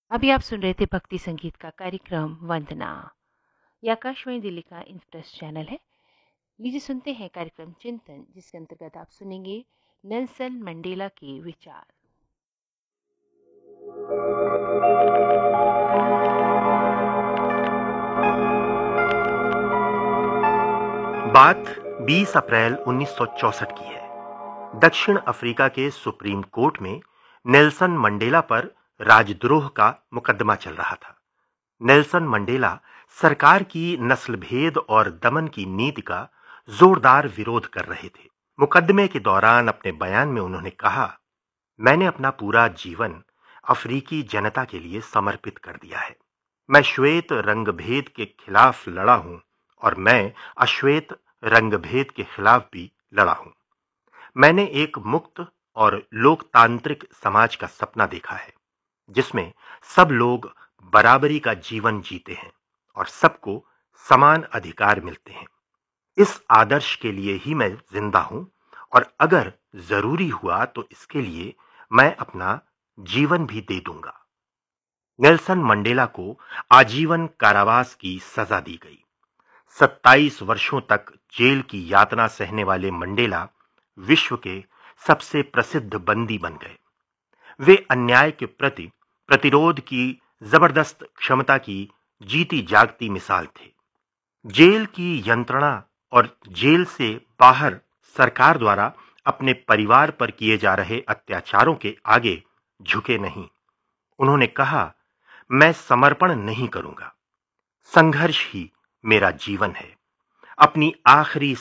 अभी आप सुन रहे थे भक्ति संगीत का कार्यक्रम वंदना। यह आकाशवाणी दिल्ली का इंस्प्रेस चैनल है। लीजिए सुनते हैं कार्यक्रम चिंतन, जिसके अंतर्गत आप सुनेंगे नेल्सन मंडेला के विचार। बात 20 अप्रैल 1964 की है। दक्षिण अफ्रीका के सुप्रीम कोर्ट में नेल्सन मंडेला पर राजद्रोह का मुकदमा चल रहा था। नेल्सन मंडेला सरकार की नस्लभेद और दमन की नीति का जोरदार विरोध कर रहे थे। मुकदमे के दौरान अपने बयान में उन्होंने कहा, मैंने अपना पूरा जीवन अफ्रीकी जनता के लिए समर्पित कर दिया है। मैं श्वेत रंगभेद के खिलाफ लड़ा हूं और मैं अश्वेत रंगभेद के खिलाफ भी लड़ा हूं। मैंने एक मुक्त और लोकतांत्रिक समाज का सपना देखा है, जिसमें सब लोग बराबरी का जीवन जीते हैं और सबको समान अधिकार मिलते हैं। इस आदर्श के लिए ही मैं जिंदा हूं और अगर जरूरी हुआ तो इसके लिए मैं अपना जीवन भी दे दूंगा। नेल्सन मंडेला को आजीवन कारावास की सजा दी गई। 27 वर्षों तक जेल की यातना सहने वाले मंडेला विश्व के सबसे प्रसिद्ध बंदी बन गए। वे अन्याय के प्रति प्रतिरोध की जबरदस्त क्षमता की जीती जागती मिसाल थे। जेल की यंत्रणा और जेल से बाहर सरकार द्वारा अपने परिवार पर किए जा रहे अत्याचारों के आगे झुके नहीं। उन्होंने कहा, मैं समर्पण नहीं करूंगा। संघर्ष ही मेरा जीवन है। अपनी आखिरी